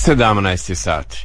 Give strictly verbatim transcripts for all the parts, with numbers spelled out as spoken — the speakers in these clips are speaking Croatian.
sedamnaest sati.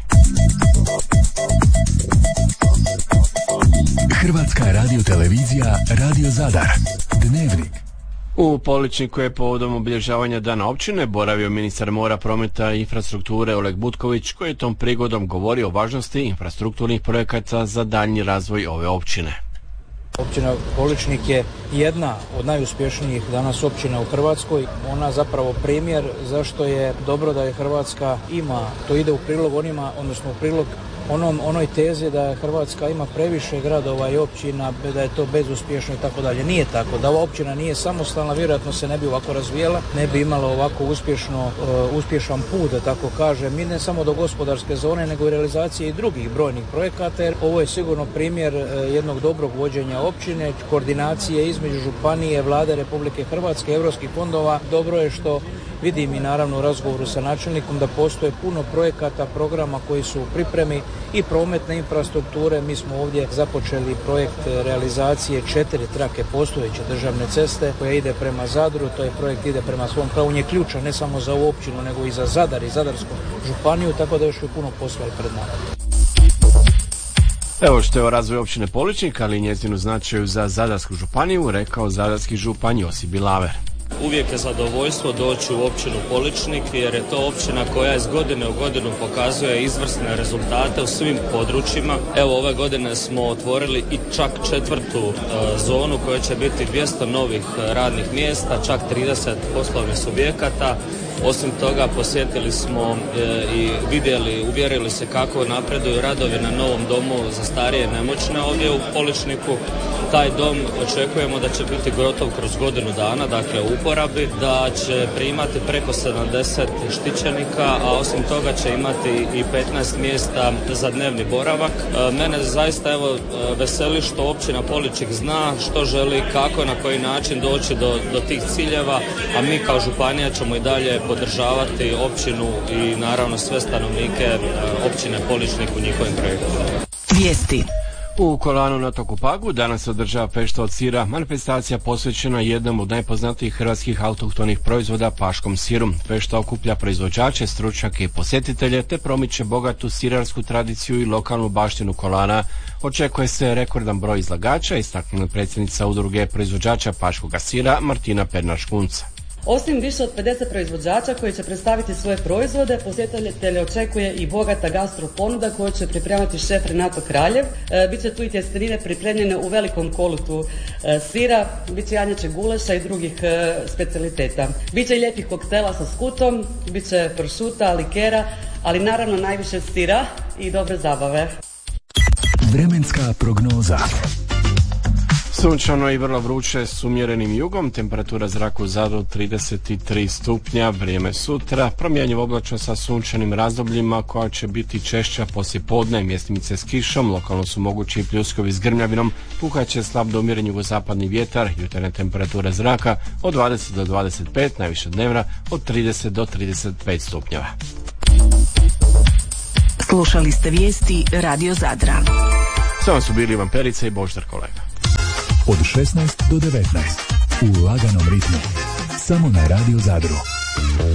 Hrvatska radiotelevizija Radio Zadar. Dnevnik. U Poličniku je povodom obilježavanja Dana općine boravio ministar mora, prometa i infrastrukture Oleg Butković, koji je tom prigodom govorio o važnosti infrastrukturnih projekata za daljnji razvoj ove općine. Općina Poličnik je jedna od najuspješnijih danas općina u Hrvatskoj. Ona zapravo primjer zašto je dobro da je Hrvatska ima, to ide u prilog onima, odnosno u prilog onom, onoj tezi da Hrvatska ima previše gradova i općina, da je to bezuspješno i tako dalje. Nije tako. Da ova općina nije samostalna, vjerojatno se ne bi ovako razvijela, ne bi imala ovako uspješno, uh, uspješan put, da tako kaže. Mi ne samo do gospodarske zone, nego i realizacije i drugih brojnih projekata, jer ovo je sigurno primjer uh, jednog dobrog vođenja općine, koordinacije između županije, Vlade Republike Hrvatske, europskih fondova. Dobro je što vidim i naravno u razgovoru sa načelnikom da postoje puno projekata, programa koji su u pripremi i prometne infrastrukture. Mi smo ovdje započeli projekt realizacije četiri trake postojeće državne ceste koja ide prema Zadru. To je projekt ide prema svom kraju, on je ključan ne samo za ovu općinu nego i za Zadar i Zadarsku županiju, tako da još je puno posla i pred nama. Evo što je o razvoju općine Poličnik, ali i njezinu značaju za Zadarsku županiju, rekao zadarski župan Josip Bilaver. Uvijek je zadovoljstvo doći u općinu Poličnik jer je to općina koja iz godine u godinu pokazuje izvrsne rezultate u svim područjima. Evo ove godine smo otvorili i čak četvrtu e, zonu koja će biti dvjesto novih radnih mjesta, čak trideset poslovnih subjekata. Osim toga posjetili smo e, i vidjeli, uvjerili se kako napreduju radovi na novom domu za starije i nemoćne ovdje u Poličniku. Taj dom očekujemo da će biti gotov kroz godinu dana, dakle u uporabi, da će primati preko sedamdeset štićenika, a osim toga će imati i petnaest mjesta za dnevni boravak. E, mene zaista evo veseli što općina Poličnik zna što želi, kako, na koji način doći do, do tih ciljeva, a mi kao županija ćemo i dalje podržavati općinu i naravno sve stanovnike općine Poličnik u njihovim projektima. Vijesti. U Kolanu na otoku Pagu danas se održava Fešta od sira, manifestacija posvećena jednom od najpoznatijih hrvatskih autohtonih proizvoda, paškom siru. Fešta okuplja proizvođače, stručnjake i posjetitelje te promiče bogatu sirarsku tradiciju i lokalnu baštinu Kolana. Očekuje se rekordan broj izlagača, istaknula predsjednica udruge proizvođača paškoga sira Martina Pernar-Škunca. Osim više od pedeset proizvođača koji će predstaviti svoje proizvode, posjetitelje očekuje i bogata gastro ponuda koju će pripremati šef Renato Kraljev. E, biće tu i tjestenine pripremljene u velikom kolutu e, sira, biće janjeće guleša i drugih e, specijaliteta. Biće i lijepih koktela sa skutom, biće pršuta, likera, ali naravno najviše sira i dobre zabave. Vremenska prognoza. Sunčano i vrlo vruće s umjerenim jugom, temperatura zraka u Zadru trideset tri stupnja, vrijeme sutra, promjenjivo oblačno sa sunčanim razdobljima koja će biti češća poslije podne, mjestimice s kišom, lokalno su mogući i pljuskovi s grmljavinom, puhat će slab do umjeren jugozapadni vjetar, jutarnje temperature zraka od dvadeset do dvadeset pet, najviše dnevna od trideset do trideset pet stupnjeva. Slušali ste vijesti Radio Zadra. Samo su bili Ivan Perica i Boždar Kolega. Od šesnaest do devetnaest u laganom ritmu. Samo na Radio Zadru.